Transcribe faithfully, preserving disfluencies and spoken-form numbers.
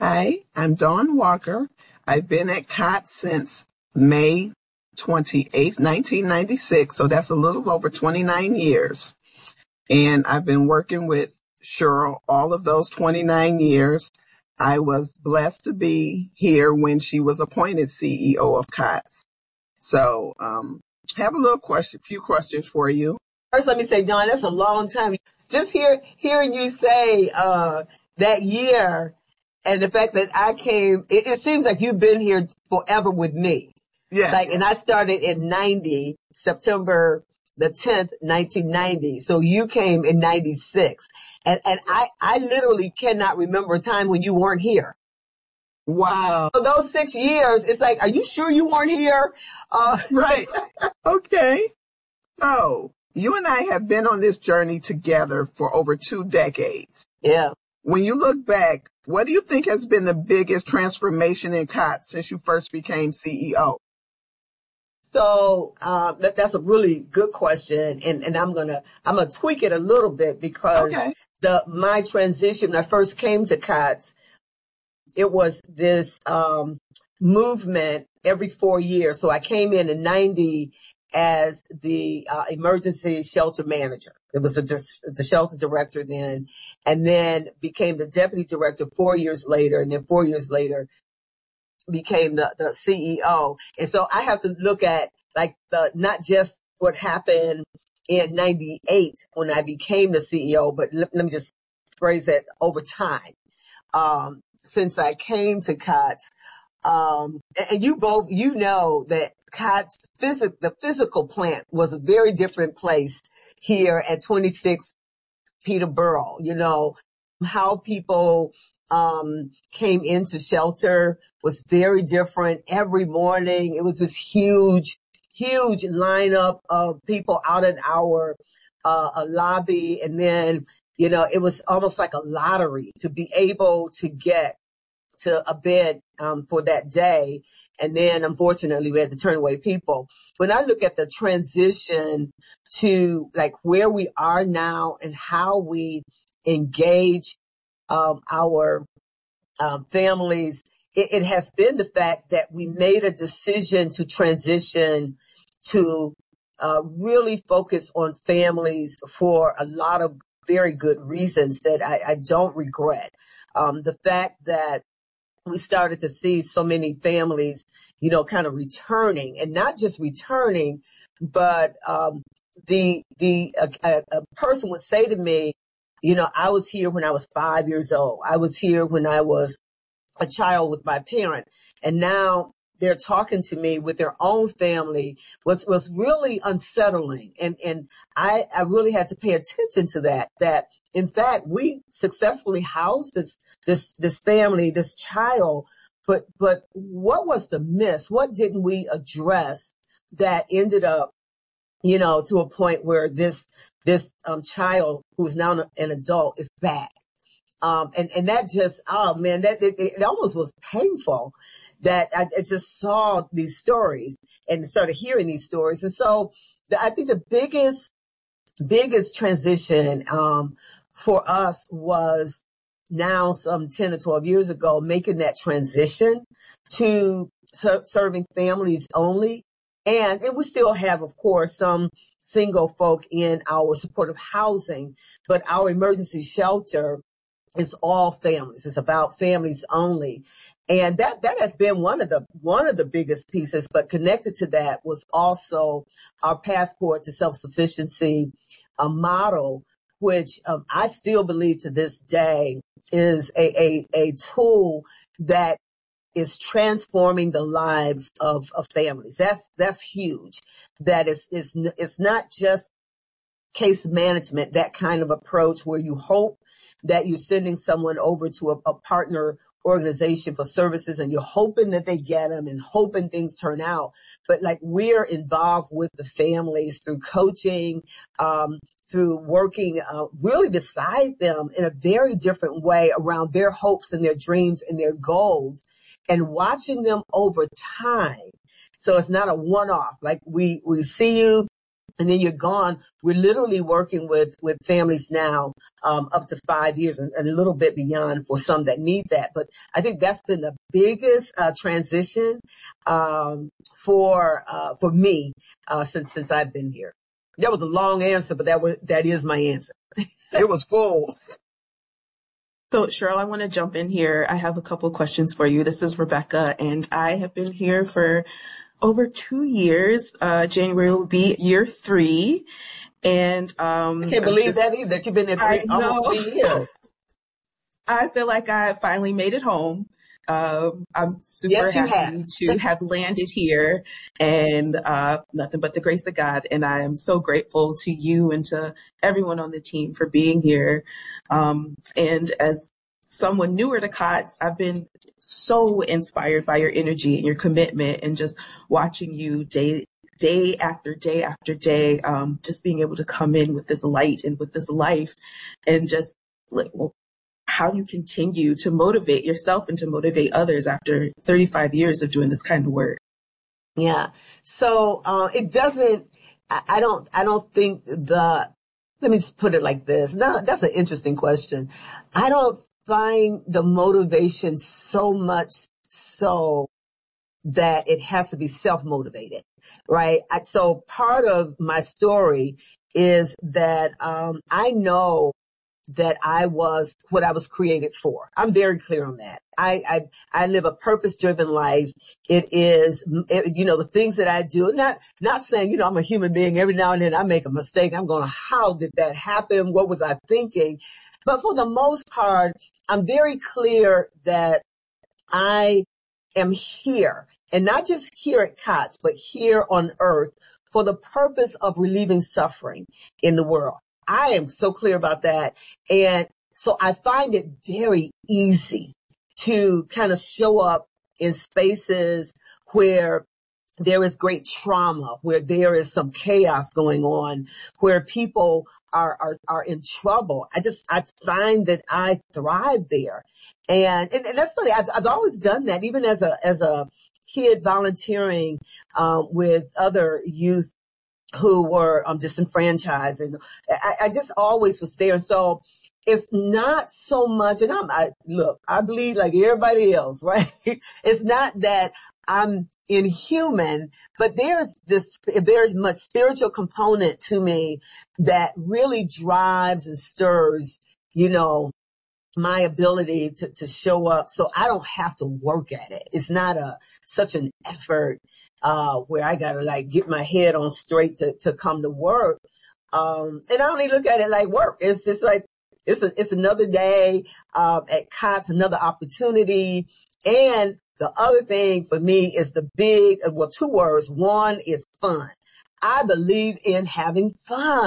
Hi, I'm Dawn Walker. I've been at COTS since May twenty-eighth, nineteen ninety-six, so that's a little over twenty-nine years. And I've been working with Cheryl all of those twenty-nine years. I was blessed to be here when she was appointed C E O of COTS. So, um, have a little question, few questions for you. First, let me say, Dawn, that's a long time. Just hear, hearing you say uh, that year and the fact that I came, it, it seems like you've been here forever with me. Yeah. Like, and I started in ninety, September the tenth, nineteen ninety. So you came in ninety-six. And, and I, I literally cannot remember a time when you weren't here. Wow. For those six years, it's like, are you sure you weren't here? Uh, right. Okay. So you and I have been on this journey together for over two decades. Yeah. When you look back, what do you think has been the biggest transformation in COTS since you first became C E O? So uh, that, that's a really good question, and, and I'm gonna I'm gonna tweak it a little bit because okay. the my transition when I first came to COTS, it was this um, movement every four years. So I came in in ninety as the uh, emergency shelter manager. It was a, the shelter director then, and then became the deputy director four years later, and then four years later became the, the C E O. And so I have to look at like the, not just what happened in ninety-eight when I became the C E O, but let, let me just phrase that over time. Um, since I came to COTS, um, and, and you both, you know that COTS physic, the physical plant was a very different place here at twenty-six Peterborough. You know, how people um came into shelter was very different. Every morning it was this huge, huge lineup of people out in our uh a lobby, and then you know it was almost like a lottery to be able to get to a bed um for that day. And then unfortunately we had to turn away people. When I look at the transition to like where we are now and how we engage um, our um, families, it, it has been the fact that we made a decision to transition to uh, really focus on families for a lot of very good reasons that I, I don't regret. Um, the fact that we started to see so many families, you know, kind of returning, and not just returning, but um, the the a, a person would say to me, you know, I was here when I was five years old. I was here when I was a child with my parent, and now they're talking to me with their own family. Was was really unsettling, and and I I really had to pay attention to that. That in fact we successfully housed this this this family, this child, but but what was the miss? What didn't we address that ended up, you know, to a point where this this um, child who's now an adult is back? Um, and, and that just, oh man, that it, it almost was painful that I, I just saw these stories and started hearing these stories. And so the, I think the biggest, biggest transition, um, for us was now some ten or twelve years ago, making that transition to ser- serving families only. And, and we still have, of course, some single folk in our supportive housing, but our emergency shelter, it's all families. It's about families only. And that, that has been one of the, one of the biggest pieces, but connected to that was also our passport to self-sufficiency, a model, which um, I still believe to this day is a, a, a tool that is transforming the lives of, of families. That's, that's huge. That is, is, it's not just case management, that kind of approach where you hope that you're sending someone over to a, a partner organization for services and you're hoping that they get them and hoping things turn out. But like we're involved with the families through coaching, um, through working uh, really beside them in a very different way around their hopes and their dreams and their goals, and watching them over time. So it's not a one-off. Like we, we see you, and then you're gone. We're literally working with, with families now, um, up to five years and, and a little bit beyond for some that need that. But I think that's been the biggest, uh, transition, um, for, uh, for me, uh, since, since I've been here. That was a long answer, but that was, that is my answer. It was full. So, Cheryl, I want to jump in here. I have a couple of questions for you. This is Rebecca, and I have been here for over two years. Uh, January will be year three. And um, I can't believe just, that either, that you've been there three, almost three years. I feel like I finally made it home. Um, I'm super yes, happy have. to have landed here, and uh, nothing but the grace of God. And I am so grateful to you and to everyone on the team for being here. Um, and as someone newer to COTS, I've been so inspired by your energy and your commitment, and just watching you day day after day after day, um, just being able to come in with this light and with this life, and just like, well, how do you continue to motivate yourself and to motivate others after thirty-five years of doing this kind of work? Yeah. So, uh, it doesn't, I, I don't, I don't think the, let me just put it like this. No, that's an interesting question. I don't find the motivation so much so that it has to be self-motivated, right? I, so part of my story is that, um, I know that I was what I was created for. I'm very clear on that. I, I, I live a purpose-driven life. It is, it, you know, the things that I do, not, not saying, you know, I'm a human being. Every now and then I make a mistake. I'm going, how did that happen? What was I thinking? But for the most part, I'm very clear that I am here, and not just here at COTS, but here on earth for the purpose of relieving suffering in the world. I am so clear about that. And so I find it very easy to kind of show up in spaces where there is great trauma, where there is some chaos going on, where people are, are, are in trouble. I just, I find that I thrive there. And, and, and that's funny. I've, I've always done that, even as a, as a kid volunteering, um, with other youth who were um, disenfranchised. And I, I just always was there. So it's not so much, and I'm, I, look, I bleed like everybody else, right? It's not that I'm inhuman, but there's this, there's much spiritual component to me that really drives and stirs, you know, my ability to, to show up, so I don't have to work at it. It's not a, such an effort, uh, where I gotta like get my head on straight to, to come to work. Um, and I only look at it like work. It's just like, it's a, it's another day, um, at COTS, another opportunity. And the other thing for me is the big, well, two words. One is fun. I believe in having fun.